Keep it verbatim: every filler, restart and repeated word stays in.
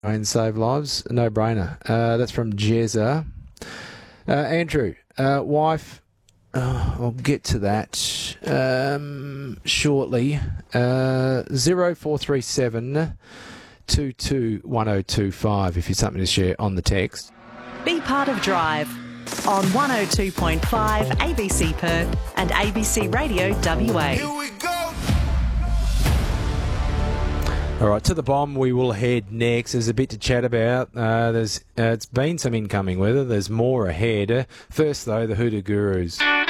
and save lives. No brainer. Uh, that's from Jezza. Uh, Andrew, uh, wife, oh, I'll get to that um, shortly. Uh, zero four three seven two two one zero two five if you've something to share on the text. Be part of Drive on one oh two point five A B C Perth and A B C Radio W A. Here we go. All right, to the bomb we will head next. There's a bit to chat about. Uh, there's uh, It's been some incoming weather. There's more ahead. Uh, first, though, the Hoodoo Gurus.